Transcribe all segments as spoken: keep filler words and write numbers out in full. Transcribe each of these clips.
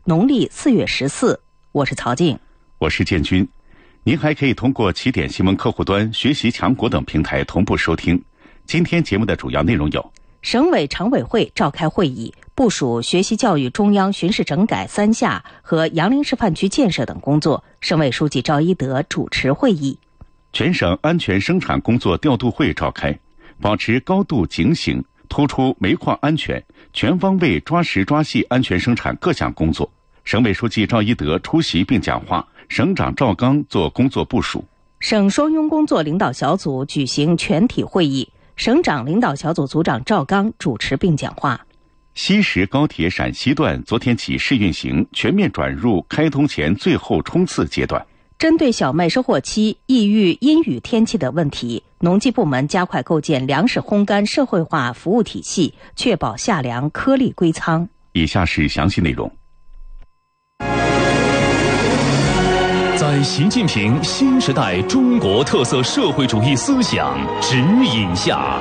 农历四月十四。我是曹静， 我是建军。您还可以通过起点新闻客户端、学习强国等平台同步收听。今天节目的主要内容有： 省委常委会召开会议，部署学习教育中央巡视整改三下和杨凌示范区建设等工作，省委书记赵一德主持会议。 全省安全生产工作调度会召开，保持高度警醒，突出煤矿安全，全方位抓实抓细安全生产各项工作。省委书记赵一德出席并讲话，省长赵刚做工作部署。 省双拥工作领导小组举行全体会议，省长领导小组组长赵刚主持并讲话。 西石高铁陕西段昨天起试运行，全面转入开通前最后冲刺阶段。 针对小麦收获期易遇阴雨天气的问题，农技部门加快构建粮食烘干社会化服务体系，确保夏粮颗粒归仓。 以下是详细内容。 在习近平新时代中国特色社会主义思想指引下，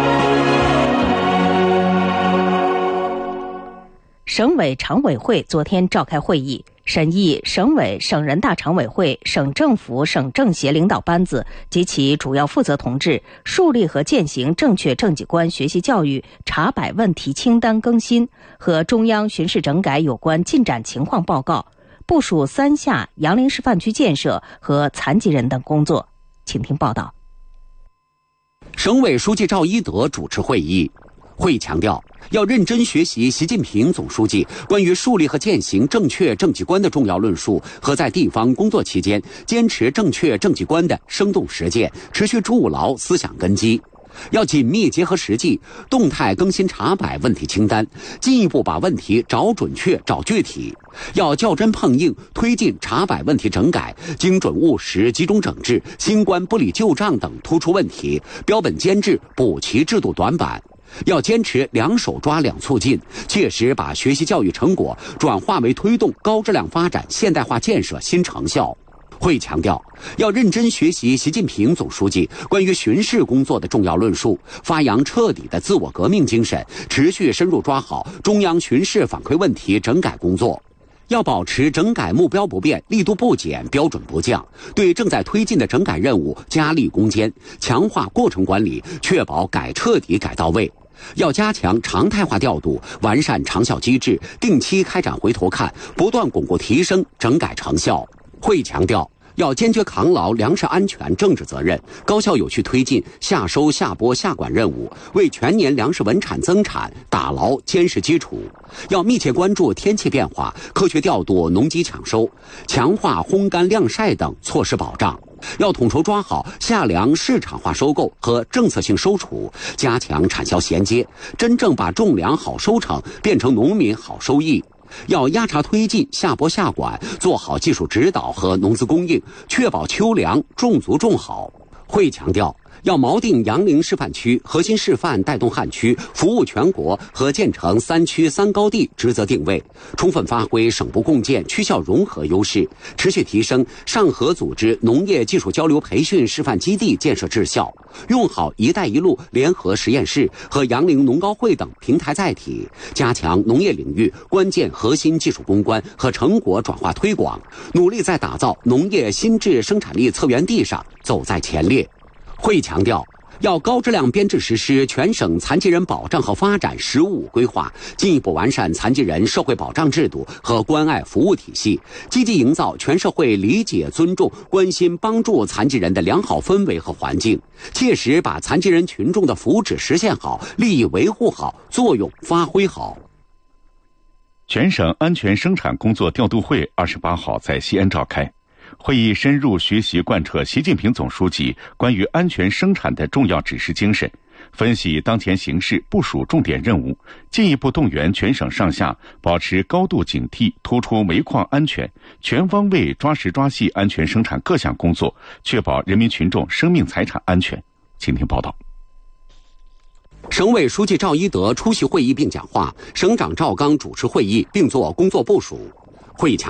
省委常委会昨天召开会议，审议省委、省人大常委会、省政府、省政协领导班子及其主要负责同志树立和践行正确政绩观学习教育查摆问题清单更新和中央巡视整改有关进展情况报告，部署三下杨凌示范区建设和残疾人等工作。请听报道。 省委书记赵一德主持会议，会议强调，要认真学习习近平总书记关于树立和践行正确政绩观的重要论述和在地方工作期间坚持正确政绩观的生动实践，持续筑牢思想根基。要紧密结合实际，动态更新查摆问题清单，进一步把问题找准确、找具体。要较真碰硬，推进查摆问题整改，精准务实，集中整治新冠不理旧账等突出问题，标本兼治，补齐制度短板。要坚持两手抓两促进，切实把学习教育成果转化为推动高质量发展现代化建设新成效。会议强调，要认真学习习近平总书记关于巡视工作的重要论述，发扬彻底的自我革命精神，持续深入抓好中央巡视反馈问题整改工作。要保持整改目标不变，力度不减，标准不降，对正在推进的整改任务加力攻坚，强化过程管理，确保改彻底改到位。要加强常态化调度，完善长效机制，定期开展回头看，不断巩固提升整改成效。会议强调，要坚决扛牢粮食安全政治责任，高效有序推进夏收夏播夏管任务，为全年粮食稳产增产打牢坚实基础。要密切关注天气变化，科学调度农机抢收，强化烘干晾晒等措施保障。要统筹抓好夏粮市场化收购和政策性收储，加强产销衔接，真正把种粮好收成变成农民好收益。要压查推进夏播夏管，做好技术指导和农资供应，确保秋粮种足种好。会议强调，要锚定杨凌示范区核心示范带动汉区服务全国和建成三区三高地职责定位，充分发挥省部共建区校融合优势，持续提升上合组织农业技术交流培训示范基地建设质效，用好一带一路联合实验室和杨凌农高会等平台载体，加强农业领域关键核心技术攻关和成果转化推广，努力在打造农业新质生产力策源地上走在前列。会议强调，要高质量编制实施全省残疾人保障和发展“十五”规划，进一步完善残疾人社会保障制度和关爱服务体系，积极营造全社会理解、尊重、关心、帮助残疾人的良好氛围和环境，切实把残疾人群众的福祉实现好、利益维护好、作用发挥好。 全省安全生产工作调度会二十八号在西安召开。会议深入学习贯彻习近平总书记关于安全生产的重要指示精神，分析当前形势，部署重点任务，进一步动员全省上下保持高度警惕，突出煤矿安全，全方位抓实抓细安全生产各项工作，确保人民群众生命财产安全。请听报道。 省委书记赵一德出席会议并讲话，省长赵刚主持会议并作工作部署。会议强调，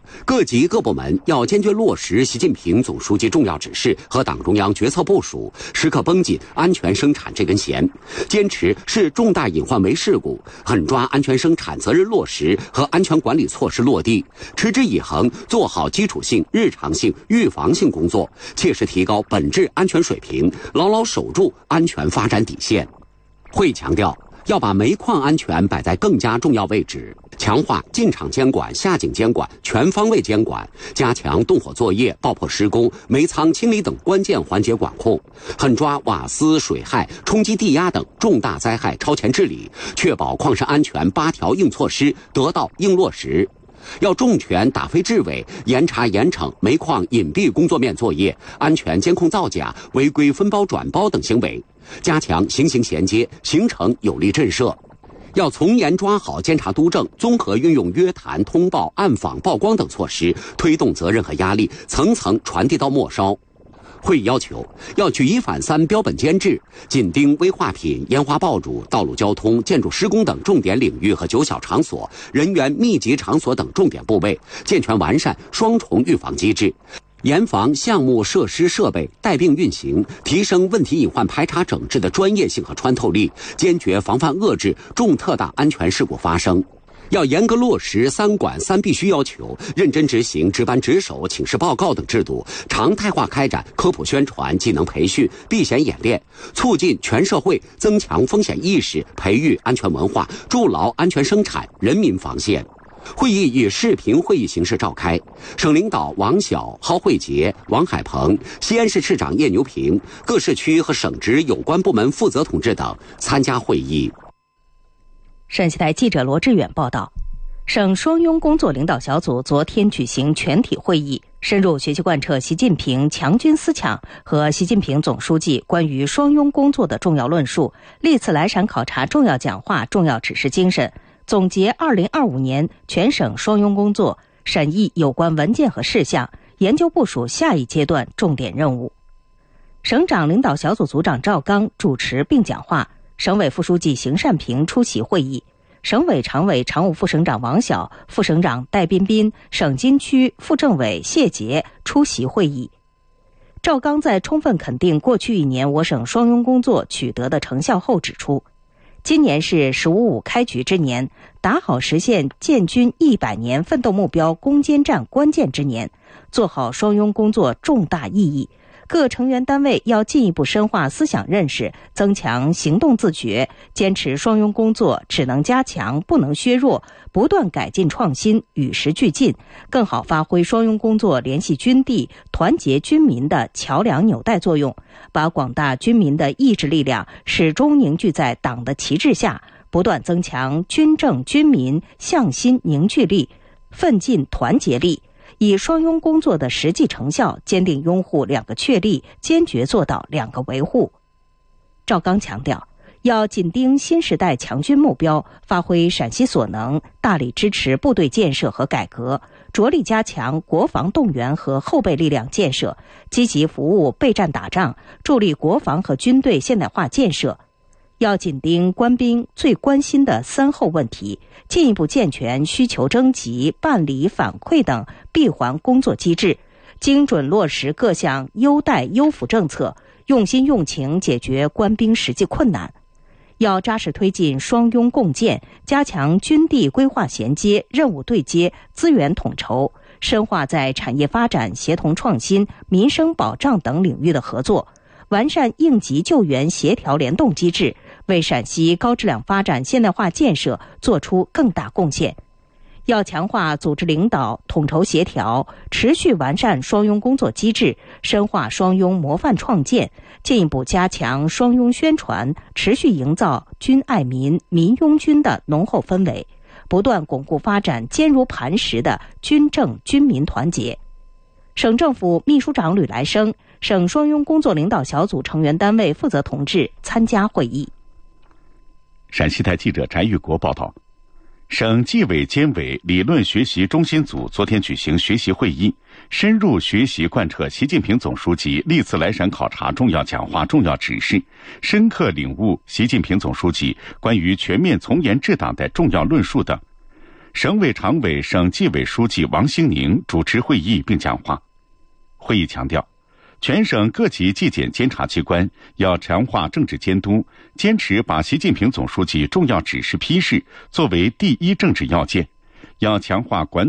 各级各部门要坚决落实习近平总书记重要指示和党中央决策部署，时刻绷紧安全生产这根弦，坚持视重大隐患为事故，狠抓安全生产责任落实和安全管理措施落地，持之以恒做好基础性、日常性、预防性工作，切实提高本质安全水平，牢牢守住安全发展底线。会议强调，要把煤矿安全摆在更加重要位置，强化进场监管、下井监管，全方位监管，加强动火作业、爆破施工、煤仓清理等关键环节管控，狠抓瓦斯、水害、冲击地压等重大灾害超前治理，确保矿山安全八条硬措施得到硬落实。要重拳打非治伪，严查严惩煤矿隐蔽工作面作业、安全监控造假、违规分包转包等行为，加强形形衔接，形成有力震慑。要从严抓好监察督政，综合运用约谈、通报、暗访、曝光等措施，推动责任和压力层层传递到末梢。会议要求，要举一反三标本兼治，紧盯危化品、烟花爆竹、道路交通、建筑施工等重点领域和九小场所、人员密集场所等重点部位，健全完善双重预防机制，严防项目设施设备带病运行，提升问题隐患排查整治的专业性和穿透力，坚决防范遏制重特大安全事故发生。要严格落实三管三必须要求，认真执行值班值守、请示报告等制度，常态化开展科普宣传、技能培训、避险演练，促进全社会增强风险意识，培育安全文化，筑牢安全生产人民防线。会议以视频会议形式召开，省领导王晓、郝慧杰、王海鹏，西安市市长叶牛平，各市区和省直有关部门负责同志等参加会议。 陕西台记者罗志远报道，省双拥工作领导小组昨天举行全体会议，深入学习贯彻习近平强军思想和习近平总书记关于双拥工作的重要论述，历次来陕考察重要讲话、重要指示精神，总结二零二五年全省双拥工作，审议有关文件和事项，研究部署下一阶段重点任务。省长领导小组组长赵刚主持并讲话，省委副书记邢善平出席会议，省委常委常务副省长王晓、副省长戴彬彬、省经区副政委谢杰出席会议。赵刚在充分肯定过去一年我省双拥工作取得的成效后指出，今年是“十五五”开局之年，打好实现建军一百年奋斗目标攻坚战关键之年，做好双拥工作重大意义。各成员单位要进一步深化思想认识，增强行动自觉，坚持双拥工作只能加强不能削弱，不断改进创新，与时俱进，更好发挥双拥工作联系军地、团结军民的桥梁纽带作用，把广大军民的意志力量始终凝聚在党的旗帜下，不断增强军政军民向心凝聚力、奋进团结力，以双拥工作的实际成效，坚定拥护两个确立，坚决做到两个维护。赵刚强调，要紧盯新时代强军目标，发挥陕西所能，大力支持部队建设和改革，着力加强国防动员和后备力量建设，积极服务备战打仗，助力国防和军队现代化建设。要紧盯官兵最关心的三后问题，进一步健全需求征集、办理反馈等闭环工作机制，精准落实各项优待优抚政策，用心用情解决官兵实际困难。要扎实推进双拥共建，加强军地规划衔接、任务对接、资源统筹，深化在产业发展、协同创新、民生保障等领域的合作，完善应急救援协调联动机制，为陕西高质量发展现代化建设做出更大贡献。要强化组织领导、统筹协调，持续完善双拥工作机制，深化双拥模范创建，进一步加强双拥宣传，持续营造军爱民、民拥军的浓厚氛围，不断巩固发展坚如磐石的军政军民团结。省政府秘书长吕来生、省双拥工作领导小组成员单位负责同志参加会议。 陕西台记者翟玉国报道，省纪委监委理论学习中心组昨天举行学习会议，深入学习贯彻习近平总书记历次来陕考察重要讲话、重要指示，深刻领悟习近平总书记关于全面从严治党的重要论述等。 省委常委、省纪委书记王兴宁主持会议并讲话。会议强调，全省各级纪检监察机关要强化政治监督，坚持把习近平总书记重要指示批示作为第一政治要件，要强化管